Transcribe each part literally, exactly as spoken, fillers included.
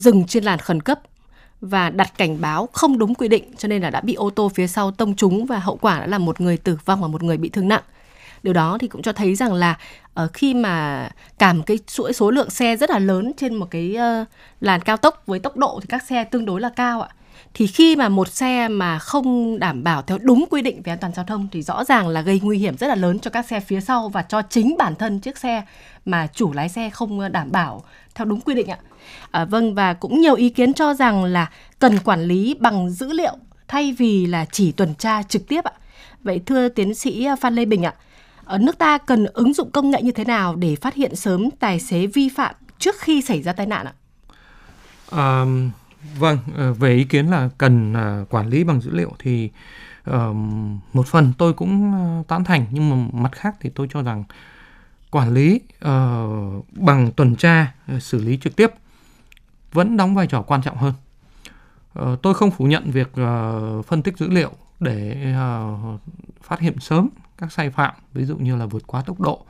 dừng trên làn khẩn cấp và đặt cảnh báo không đúng quy định, cho nên là đã bị ô tô phía sau tông trúng và hậu quả đã là một người tử vong và một người bị thương nặng. Điều đó thì cũng cho thấy rằng là uh, khi mà cả một cái chuỗi số lượng xe rất là lớn trên một cái uh, làn cao tốc với tốc độ thì các xe tương đối là cao ạ, thì khi mà một xe mà không đảm bảo theo đúng quy định về an toàn giao thông thì rõ ràng là gây nguy hiểm rất là lớn cho các xe phía sau và cho chính bản thân chiếc xe mà chủ lái xe không đảm bảo theo đúng quy định ạ. À, vâng, và cũng nhiều ý kiến cho rằng là cần quản lý bằng dữ liệu thay vì là chỉ tuần tra trực tiếp ạ. Vậy thưa tiến sĩ Phan Lê Bình ạ, ở nước ta cần ứng dụng công nghệ như thế nào để phát hiện sớm tài xế vi phạm trước khi xảy ra tai nạn ạ? À, vâng, về ý kiến là cần quản lý bằng dữ liệu thì uh, một phần tôi cũng tán thành, nhưng mà mặt khác thì tôi cho rằng quản lý uh, bằng tuần tra, uh, xử lý trực tiếp vẫn đóng vai trò quan trọng hơn. Uh, tôi không phủ nhận việc uh, phân tích dữ liệu để uh, phát hiện sớm các sai phạm, ví dụ như là vượt quá tốc độ,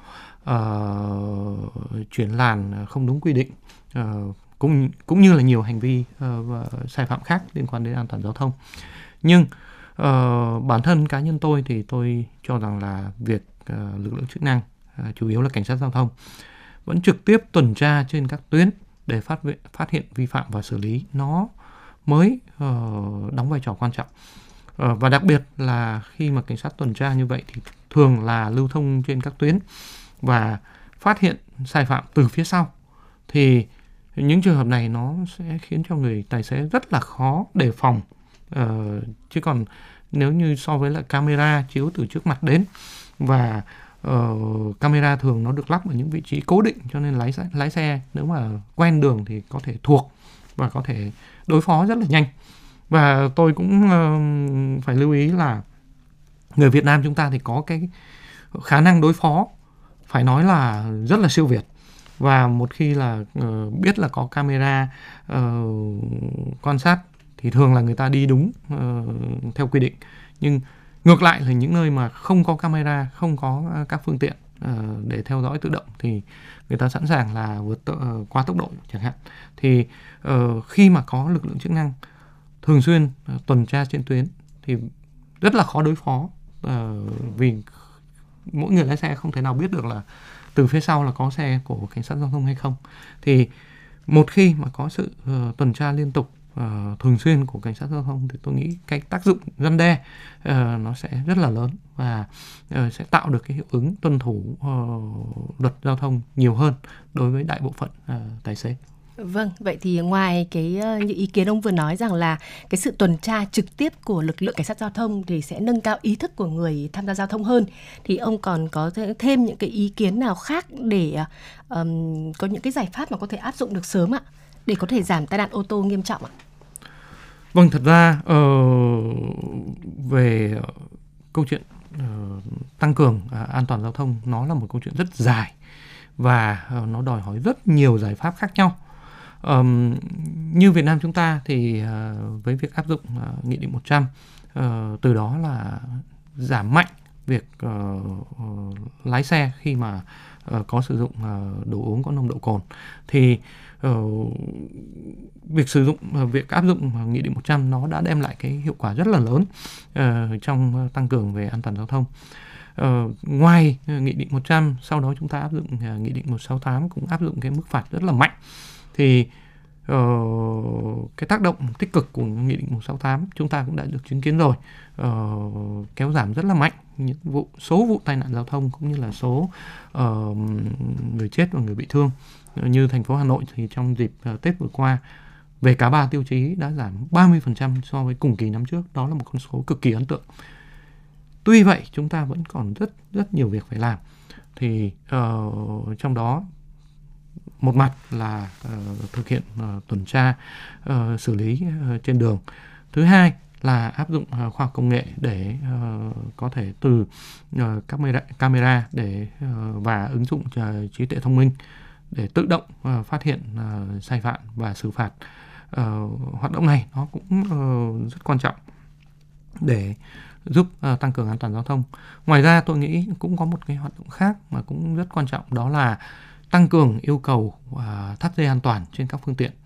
uh, chuyển làn không đúng quy định, uh, cũng cũng như là nhiều hành vi uh, sai phạm khác liên quan đến an toàn giao thông. Nhưng uh, bản thân cá nhân tôi thì tôi cho rằng là việc uh, lực lượng chức năng, uh, chủ yếu là cảnh sát giao thông, vẫn trực tiếp tuần tra trên các tuyến để phát phát hiện vi phạm và xử lý, nó mới uh, đóng vai trò quan trọng. Uh, và đặc biệt là khi mà cảnh sát tuần tra như vậy thì thường là lưu thông trên các tuyến và phát hiện sai phạm từ phía sau, thì những trường hợp này nó sẽ khiến cho người tài xế rất là khó đề phòng. Uh, chứ còn nếu như so với lại camera chiếu từ trước mặt đến, và uh, camera thường nó được lắp ở những vị trí cố định, cho nên lái xe, lái xe nếu mà quen đường thì có thể thuộc và có thể đối phó rất là nhanh. Và tôi cũng uh, phải lưu ý là người Việt Nam chúng ta thì có cái khả năng đối phó phải nói là rất là siêu việt. Và một khi là uh, biết là có camera uh, quan sát thì thường là người ta đi đúng uh, theo quy định. Nhưng ngược lại là những nơi mà không có camera, không có uh, các phương tiện uh, để theo dõi tự động thì người ta sẵn sàng là vượt uh, quá tốc độ chẳng hạn. Thì uh, khi mà có lực lượng chức năng thường xuyên uh, tuần tra trên tuyến thì rất là khó đối phó, uh, vì mỗi người lái xe không thể nào biết được là từ phía sau là có xe của cảnh sát giao thông hay không. Thì một khi mà có sự uh, tuần tra liên tục, uh, thường xuyên của cảnh sát giao thông thì tôi nghĩ cái tác dụng răn đe uh, nó sẽ rất là lớn và uh, sẽ tạo được cái hiệu ứng tuân thủ uh, luật giao thông nhiều hơn đối với đại bộ phận uh, tài xế. Vâng, vậy thì ngoài cái như ý kiến ông vừa nói rằng là cái sự tuần tra trực tiếp của lực lượng cảnh sát giao thông thì sẽ nâng cao ý thức của người tham gia giao thông hơn, thì ông còn có thêm những cái ý kiến nào khác để um, có những cái giải pháp mà có thể áp dụng được sớm ạ, để có thể giảm tai nạn ô tô nghiêm trọng ạ? Vâng, thật ra uh, về uh, câu chuyện uh, tăng cường uh, an toàn giao thông, nó là một câu chuyện rất dài và uh, nó đòi hỏi rất nhiều giải pháp khác nhau. Um, như Việt Nam chúng ta thì uh, với việc áp dụng uh, Nghị định một trăm, uh, từ đó là giảm mạnh việc uh, uh, lái xe khi mà uh, có sử dụng uh, đồ uống có nồng độ cồn. Thì uh, việc sử dụng, uh, việc áp dụng uh, Nghị định một trăm nó đã đem lại cái hiệu quả rất là lớn uh, trong uh, tăng cường về an toàn giao thông. Uh, ngoài uh, Nghị định một trăm, sau đó chúng ta áp dụng uh, Nghị định một trăm sáu mươi tám cũng áp dụng cái mức phạt rất là mạnh. Thì uh, cái tác động tích cực của Nghị định một trăm sáu mươi tám chúng ta cũng đã được chứng kiến rồi, uh, kéo giảm rất là mạnh những vụ số vụ tai nạn giao thông cũng như là số uh, người chết và người bị thương. Uh, như thành phố Hà Nội thì trong dịp uh, Tết vừa qua, về cả ba tiêu chí đã giảm ba mươi phần trăm so với cùng kỳ năm trước. Đó là một con số cực kỳ ấn tượng. Tuy vậy chúng ta vẫn còn rất rất nhiều việc phải làm. Thì uh, trong đó một mặt là uh, thực hiện uh, tuần tra, uh, xử lý uh, trên đường. Thứ hai là áp dụng uh, khoa học công nghệ để uh, có thể từ uh, camera, camera để uh, và ứng dụng uh, trí tuệ thông minh để tự động uh, phát hiện uh, sai phạm và xử phạt. Uh, hoạt động này nó cũng uh, rất quan trọng để giúp uh, tăng cường an toàn giao thông. Ngoài ra tôi nghĩ cũng có một cái hoạt động khác mà cũng rất quan trọng, đó là tăng cường yêu cầu uh, thắt dây an toàn trên các phương tiện.